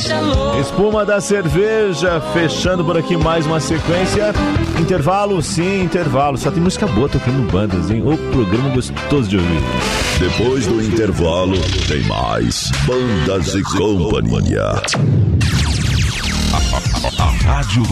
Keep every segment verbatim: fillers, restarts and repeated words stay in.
deixa louco. Espuma da cerveja, fechando por aqui mais uma sequência. Intervalo, sim, intervalo. Só tem música boa tocando no Bandas, hein? O programa gostoso de ouvir. Depois do intervalo, tem mais Bandas e Companhia. A rádio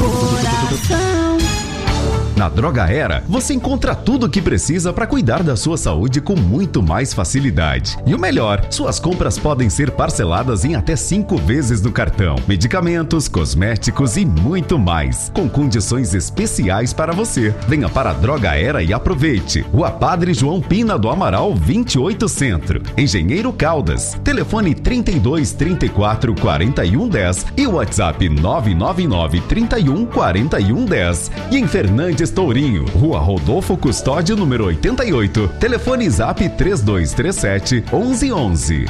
Na Droga Era, você encontra tudo o que precisa para cuidar da sua saúde com muito mais facilidade. E o melhor, suas compras podem ser parceladas em até cinco vezes no cartão. Medicamentos, cosméticos e muito mais, com condições especiais para você. Venha para a Droga Era e aproveite. Rua Padre João Pina do Amaral, vinte e oito Centro. Engenheiro Caldas. Telefone trinta e dois, trinta e quatro, quarenta e um, dez e o WhatsApp nove nove nove, trinta e um, quarenta e um, dez. E em Fernandes Tourinho, Rua Rodolfo Custódio, número oitenta e oito. Telefone Zap três dois três sete, onze onze.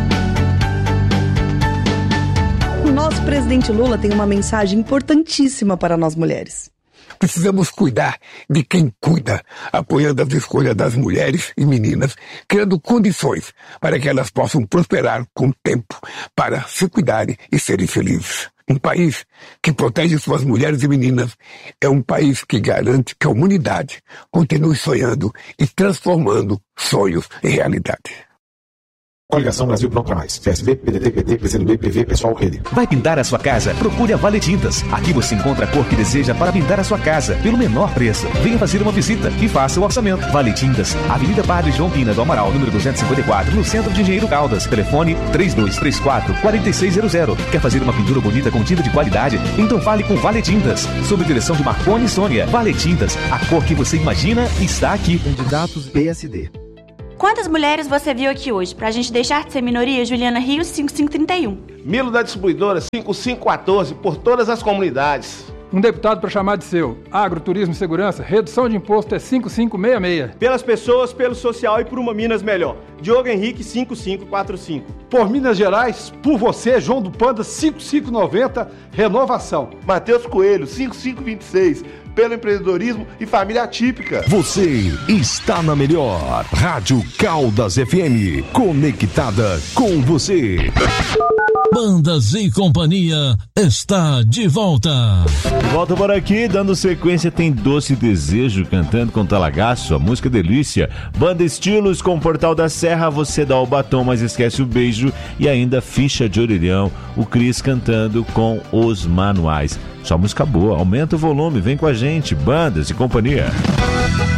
O nosso presidente Lula tem uma mensagem importantíssima para nós mulheres. Precisamos cuidar de quem cuida, apoiando as escolhas das mulheres e meninas, criando condições para que elas possam prosperar com o tempo, para se cuidarem e serem felizes. Um país que protege suas mulheres e meninas é um país que garante que a humanidade continue sonhando e transformando sonhos em realidade. Coligação Brasil Pronto Pra Mais. P S B, P D T, P T, P C do B, P V, Pessoal, Rede. Vai pintar a sua casa? Procure a Vale Tintas. Aqui você encontra a cor que deseja para pintar a sua casa, pelo menor preço. Venha fazer uma visita e faça o orçamento. Vale Tintas, Avenida Padre João Pina do Amaral, número duzentos e cinquenta e quatro, no centro de Engenheiro Caldas. Telefone três dois três quatro, quatro seis zero zero. Quer fazer uma pintura bonita com tinta de qualidade? Então fale com Vale Tintas. Sob direção de Marconi e Sônia. Vale Tintas, a cor que você imagina está aqui. Candidatos P S D. Quantas mulheres você viu aqui hoje? Pra gente deixar de ser minoria, Juliana Rios, cinco cinco três um. Milo da Distribuidora, cinco cinco um quatro, por todas as comunidades. Um deputado para chamar de seu. Agro, turismo e segurança, redução de imposto é cinco cinco seis seis. Pelas pessoas, pelo social e por uma Minas melhor. Diogo Henrique, cinco cinco quatro cinco. Por Minas Gerais, por você, João do Panda, cinco cinco nove zero, renovação. Matheus Coelho, cinco cinco dois seis. Pelo empreendedorismo e família atípica. Você está na melhor Rádio Caldas F M, conectada com você. Bandas e Companhia está de volta. Volta por aqui, dando sequência, tem Doce Desejo cantando com Talagaço, a música delícia. Banda Estilos com Portal da Serra, você dá o batom, mas esquece o beijo. E ainda Ficha de Orelhão, o Cris cantando com Os Manuais. Só música boa, aumenta o volume, vem com a gente, Bandas e Companhia.